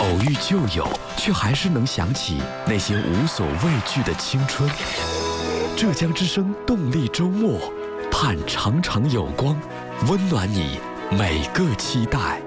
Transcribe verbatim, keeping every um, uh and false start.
偶遇旧友，却还是能想起那些无所畏惧的青春。浙江之声动力周末，盼常常有光，温暖你每个期待。